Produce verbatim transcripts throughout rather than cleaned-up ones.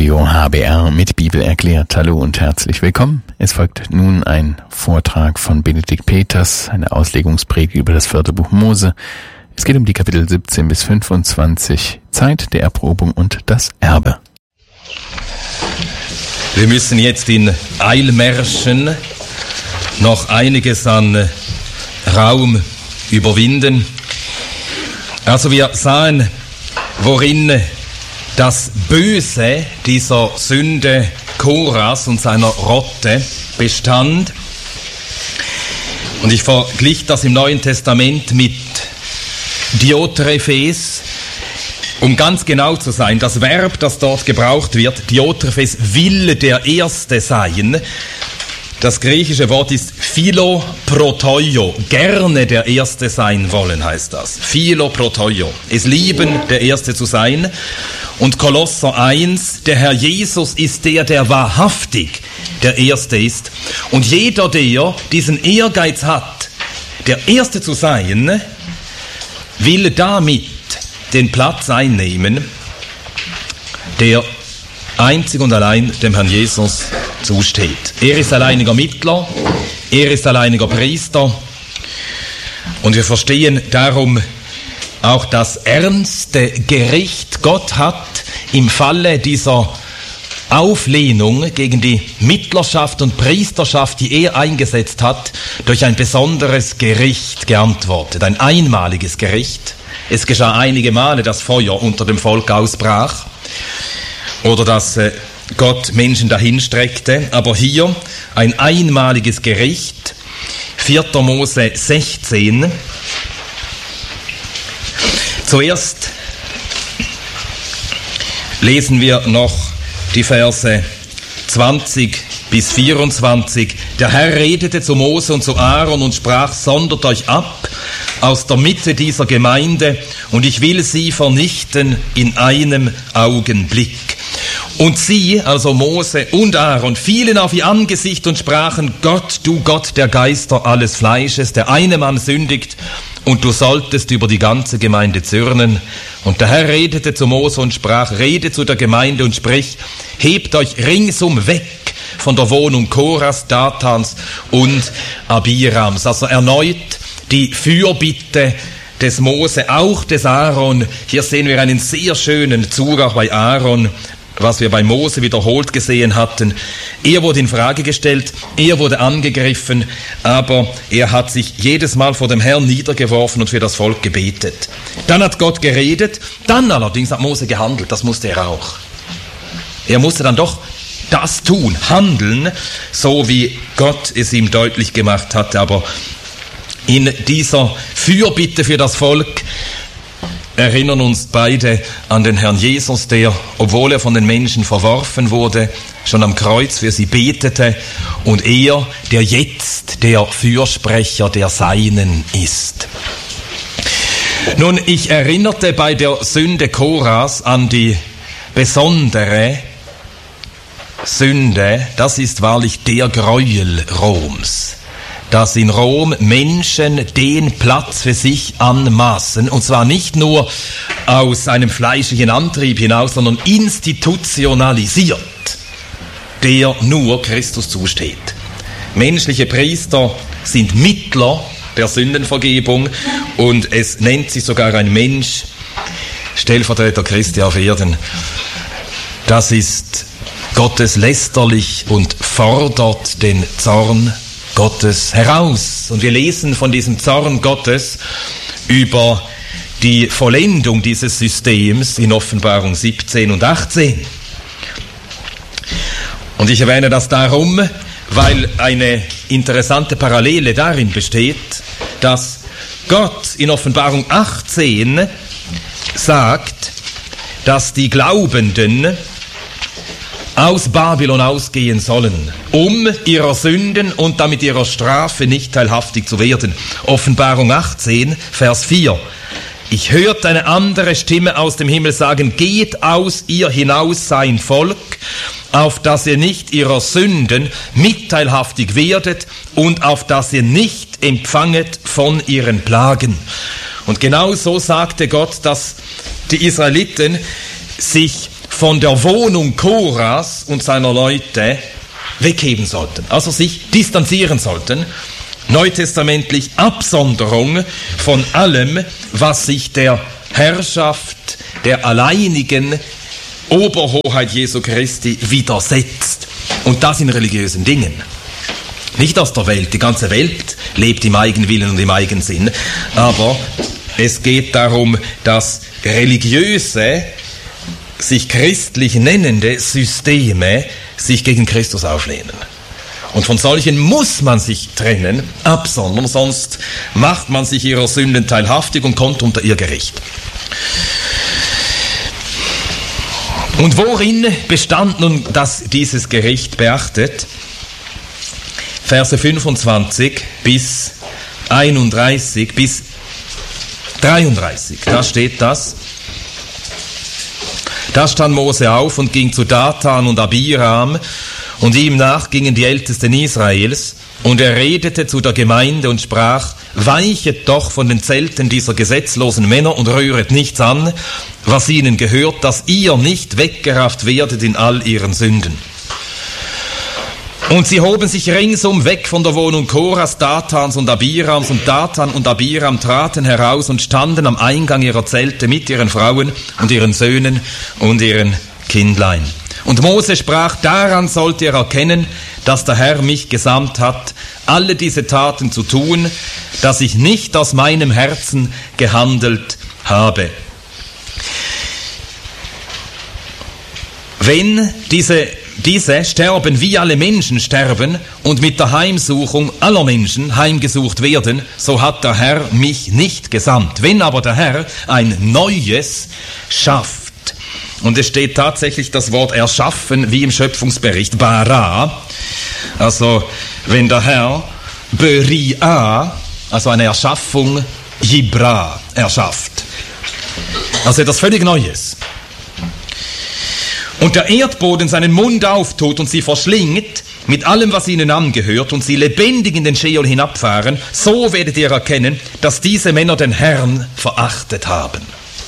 Radio H B R mit Bibel erklärt. Hallo und herzlich willkommen. Es folgt nun ein Vortrag von Benedikt Peters, eine Auslegungspredigt über das vierte Buch Mose. Es geht um die Kapitel siebzehn bis fünfundzwanzig, Zeit der Erprobung und das Erbe. Wir müssen jetzt in Eilmärschen noch einiges an Raum überwinden. Also wir sahen, worin das Böse dieser Sünde Koras und seiner Rotte bestand. Und ich verglich das im Neuen Testament mit Diotrephes. Um ganz genau zu sein, das Verb, das dort gebraucht wird, Diotrephes, will der Erste sein. Das griechische Wort ist philoprotoio, gerne der Erste sein wollen, heißt das. Philoprotoio, es lieben, der Erste zu sein. Und Kolosser eins, der Herr Jesus ist der, der wahrhaftig der Erste ist. Und jeder, der diesen Ehrgeiz hat, der Erste zu sein, will damit den Platz einnehmen, der einzig und allein dem Herrn Jesus zusteht. Er ist alleiniger Mittler, er ist alleiniger Priester und wir verstehen darum auch das ernste Gericht. Gott hat im Falle dieser Auflehnung gegen die Mittlerschaft und Priesterschaft, die er eingesetzt hat, durch ein besonderes Gericht geantwortet, ein einmaliges Gericht. Es geschah einige Male, dass Feuer unter dem Volk ausbrach oder dass äh, Gott Menschen dahinstreckte, aber hier ein einmaliges Gericht, vierter Mose sechzehn. Zuerst lesen wir noch die Verse zwanzig bis vierundzwanzig. Der Herr redete zu Mose und zu Aaron und sprach: Sondert euch ab aus der Mitte dieser Gemeinde, und ich will sie vernichten in einem Augenblick. Und sie, also Mose und Aaron, fielen auf ihr Angesicht und sprachen: Gott, du Gott der Geister alles Fleisches, der eine Mann sündigt, und du solltest über die ganze Gemeinde zürnen. Und der Herr redete zu Mose und sprach: Rede zu der Gemeinde und sprich: Hebt euch ringsum weg von der Wohnung Koras, Datans und Abirams. Also erneut die Fürbitte des Mose, auch des Aaron. Hier sehen wir einen sehr schönen Zug auch bei Aaron, was wir bei Mose wiederholt gesehen hatten. Er wurde in Frage gestellt, er wurde angegriffen, aber er hat sich jedes Mal vor dem Herrn niedergeworfen und für das Volk gebetet. Dann hat Gott geredet, dann allerdings hat Mose gehandelt, das musste er auch. Er musste dann doch das tun, handeln, so wie Gott es ihm deutlich gemacht hatte. Aber in dieser Fürbitte für das Volk erinnern uns beide an den Herrn Jesus, der, obwohl er von den Menschen verworfen wurde, schon am Kreuz für sie betete, und er, der jetzt der Fürsprecher der Seinen ist. Nun, ich erinnerte bei der Sünde Koras an die besondere Sünde, das ist wahrlich der Gräuel Roms, dass in Rom Menschen den Platz für sich anmaßen, und zwar nicht nur aus einem fleischlichen Antrieb hinaus, sondern institutionalisiert, der nur Christus zusteht. Menschliche Priester sind Mittler der Sündenvergebung, und es nennt sich sogar ein Mensch Stellvertreter Christi auf Erden. Das ist Gottes lästerlich und fordert den Zorn Gottes heraus. Und wir lesen von diesem Zorn Gottes über die Vollendung dieses Systems in Offenbarung siebzehn und achtzehn. Und ich erwähne das darum, weil eine interessante Parallele darin besteht, dass Gott in Offenbarung achtzehn sagt, dass die Glaubenden aus Babylon ausgehen sollen, um ihrer Sünden und damit ihrer Strafe nicht teilhaftig zu werden. Offenbarung achtzehn, Vers vier. Ich hörte eine andere Stimme aus dem Himmel sagen: Geht aus ihr hinaus, sein Volk, auf dass ihr nicht ihrer Sünden mitteilhaftig werdet und auf dass ihr nicht empfanget von ihren Plagen. Und genau so sagte Gott, dass die Israeliten sich von der Wohnung Koras und seiner Leute wegheben sollten, also sich distanzieren sollten. Neutestamentlich Absonderung von allem, was sich der Herrschaft der alleinigen Oberhoheit Jesu Christi widersetzt. Und das in religiösen Dingen. Nicht aus der Welt. Die ganze Welt lebt im Eigenwillen und im Eigensinn. Aber es geht darum, dass religiöse, sich christlich nennende Systeme sich gegen Christus auflehnen. Und von solchen muss man sich trennen, absondern, sonst macht man sich ihrer Sünden teilhaftig und kommt unter ihr Gericht. Und worin bestand nun, dass dieses Gericht beachtet? Verse fünfundzwanzig bis einunddreißig bis dreiunddreißig, da steht das. Da stand Mose auf und ging zu Dathan und Abiram, und ihm nach gingen die Ältesten Israels, und er redete zu der Gemeinde und sprach: Weichet doch von den Zelten dieser gesetzlosen Männer und rühret nichts an, was ihnen gehört, dass ihr nicht weggerafft werdet in all ihren Sünden. Und sie hoben sich ringsum weg von der Wohnung Koras, Dathans und Abirams, und Dathan und Abiram traten heraus und standen am Eingang ihrer Zelte mit ihren Frauen und ihren Söhnen und ihren Kindlein. Und Mose sprach: Daran sollt ihr erkennen, dass der Herr mich gesandt hat, alle diese Taten zu tun, dass ich nicht aus meinem Herzen gehandelt habe. Wenn diese, diese sterben, wie alle Menschen sterben, und mit der Heimsuchung aller Menschen heimgesucht werden, so hat der Herr mich nicht gesandt. Wenn aber der Herr ein Neues schafft, und es steht tatsächlich das Wort erschaffen, wie im Schöpfungsbericht, bara, also wenn der Herr beria, also eine Erschaffung, jibra, erschafft. Also etwas völlig Neues. Und der Erdboden seinen Mund auftut und sie verschlingt mit allem, was ihnen angehört, und sie lebendig in den Scheol hinabfahren, so werdet ihr erkennen, dass diese Männer den Herrn verachtet haben.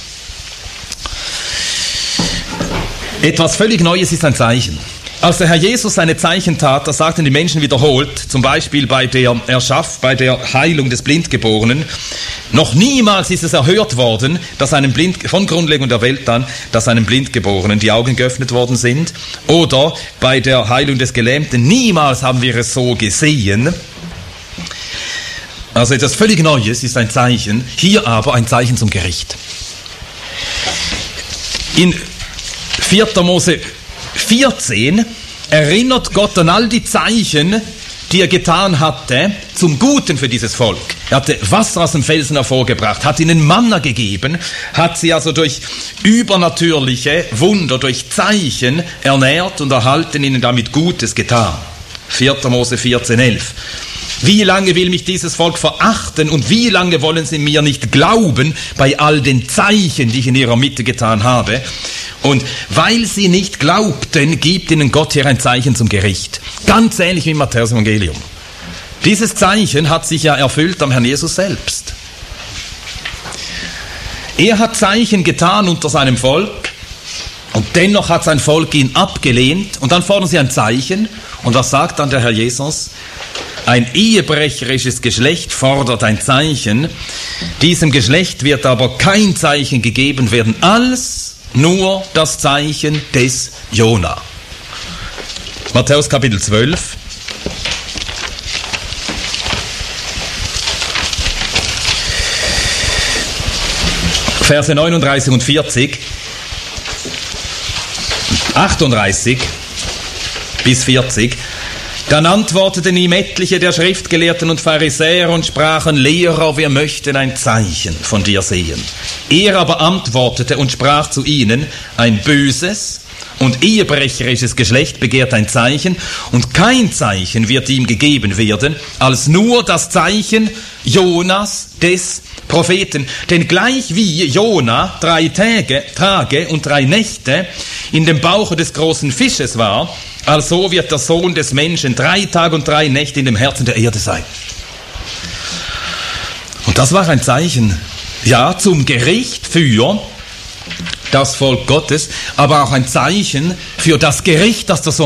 Etwas völlig Neues ist ein Zeichen. Als der Herr Jesus seine Zeichen tat, da sagten die Menschen wiederholt, zum Beispiel bei der Erschaff, bei der Heilung des Blindgeborenen, noch niemals ist es erhört worden, dass einem Blind, von Grundlegung der Welt an, dass einem Blindgeborenen die Augen geöffnet worden sind, oder bei der Heilung des Gelähmten, niemals haben wir es so gesehen. Also etwas völlig Neues ist ein Zeichen, hier aber ein Zeichen zum Gericht. In vierter Mose vierzehn erinnert Gott an all die Zeichen, die er getan hatte, zum Guten für dieses Volk. Er hatte Wasser aus dem Felsen hervorgebracht, hat ihnen Manna gegeben, hat sie also durch übernatürliche Wunder, durch Zeichen ernährt und erhalten ihnen damit Gutes getan. vierter Mose vierzehn elf. Wie lange will mich dieses Volk verachten und wie lange wollen sie mir nicht glauben bei all den Zeichen, die ich in ihrer Mitte getan habe? Und weil sie nicht glaubten, gibt ihnen Gott hier ein Zeichen zum Gericht. Ganz ähnlich wie im Matthäus-Evangelium. Dieses Zeichen hat sich ja erfüllt am Herrn Jesus selbst. Er hat Zeichen getan unter seinem Volk und dennoch hat sein Volk ihn abgelehnt. Und dann fordern sie ein Zeichen. Und was sagt dann der Herr Jesus? Ein ehebrecherisches Geschlecht fordert ein Zeichen. Diesem Geschlecht wird aber kein Zeichen gegeben werden, als nur das Zeichen des Jona. Matthäus Kapitel zwölf. Verse neununddreißig und vierzig. achtunddreißig bis vierzig. Dann antworteten ihm etliche der Schriftgelehrten und Pharisäer und sprachen: Lehrer, wir möchten ein Zeichen von dir sehen. Er aber antwortete und sprach zu ihnen: Ein böses und ehebrecherisches Geschlecht begehrt ein Zeichen, und kein Zeichen wird ihm gegeben werden, als nur das Zeichen Jonas des Propheten. Denn gleich wie Jona drei Tage, Tage und drei Nächte in dem Bauche des großen Fisches war, also wird der Sohn des Menschen drei Tage und drei Nächte in dem Herzen der Erde sein. Und das war ein Zeichen, ja, zum Gericht für das Volk Gottes, aber auch ein Zeichen für das Gericht, das der Sohn